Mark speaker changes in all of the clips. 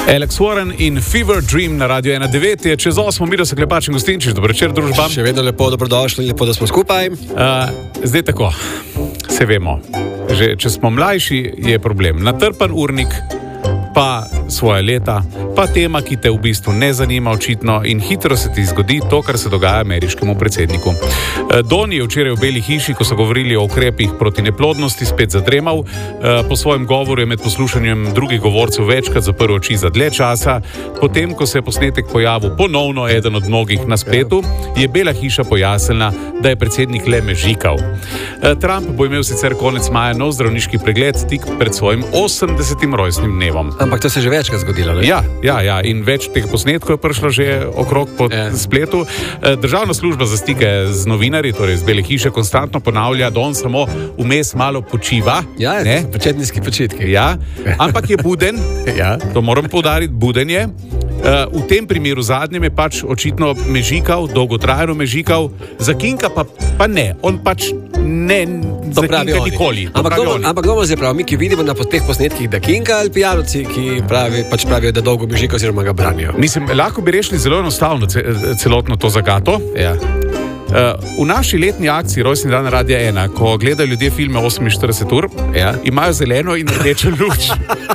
Speaker 1: Alex Warren in Fever Dream na Radio 1.9 je čez 8, Miro se Klepač in Gostinčič. Dobro večer, družba.
Speaker 2: Še vedno lepo, dobrodošli, lepo, da smo skupaj.
Speaker 1: Zdaj tako, se vemo, že če smo mlajši, je problem. Natrpan urnik, pa svoje leta, pa tema, ki te v bistvu ne zanima očitno in hitro se ti zgodi to, kar se dogaja ameriškemu predsedniku. Don je včeraj v Beli hiši, ko so govorili o ukrepih proti neplodnosti, spet zadremal. Po svojem govoru je med poslušanjem drugih govorcev večkrat zaprl oči za dlje časa. Potem, ko se je posnetek pojavil ponovno eden od mnogih na spletu, je Bela hiša pojasnila, da je predsednik le mežikal. Trump bo imel sicer konec maja nov zdravniški pregled tik pred svojim 80. rojstnim dnevom.
Speaker 2: Ampak to se je že večkrat zgodilo, ne?
Speaker 1: Ja, in več teh posnetkov je prišlo že okrog po spletu. Državna služba za stike z novinarji, torej z Bele hiše, konstantno ponavlja, da on samo vmes malo počiva.
Speaker 2: Ja, početniški počitki.
Speaker 1: Ja, ampak je buden,
Speaker 2: Ja.
Speaker 1: to moram poudariti, buden je. V tem primeru zadnjem je pač očitno mežikal, dolgotrajno mežikal, za Kinka pa ne, on pač ne za Kinka nikoli.
Speaker 2: Ampak kdo zdaj pravi, mi ki vidimo na teh posnetkih, da Kinka ali pijanovci, ki pravijo, da dolgo mežika oziroma ga branijo.
Speaker 1: Mislim, lahko bi rešili zelo enostavno celotno to zagato.
Speaker 2: Ja.
Speaker 1: V naši letni akciji Rojstni dan Radia 1, ko gledajo ljudje filme 48 ur, imajo zeleno in rdečo luč.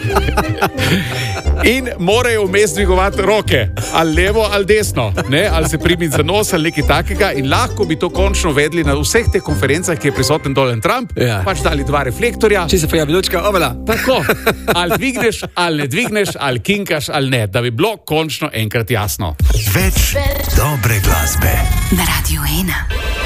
Speaker 1: In morajo vmes dvigovati roke, ali levo ali desno, ali se primiti za nos ali nekaj takega, in lahko bi to končno vedli na vseh teh konferencah, ki je prisoten Donald Trump, pač dali dva reflektorja.
Speaker 2: Če se pojavi lučka, obala.
Speaker 1: Tako, ali dvigneš, ali ne dvigneš, ali kinkaš, ali ne, da bi bilo končno enkrat jasno.
Speaker 3: Več dobre glasbe
Speaker 4: na Radio 1.